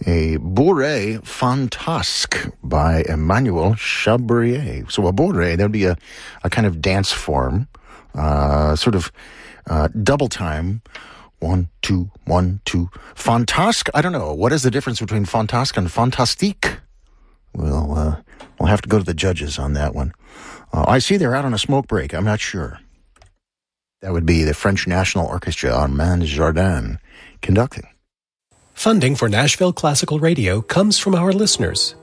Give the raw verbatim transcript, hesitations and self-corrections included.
a bourrée fantasque by Emmanuel Chabrier. So a bourrée, that would be a, a kind of dance form, uh, sort of uh, double time. One, two, one, two. Fantasque? I don't know. What is the difference between fantasque and fantastique? Well, uh, we'll have to go to the judges on that one. Uh, I see they're out on a smoke break. I'm not sure. That would be the French National Orchestra, Armand Jardin, conducting. Funding for Nashville Classical Radio comes from our listeners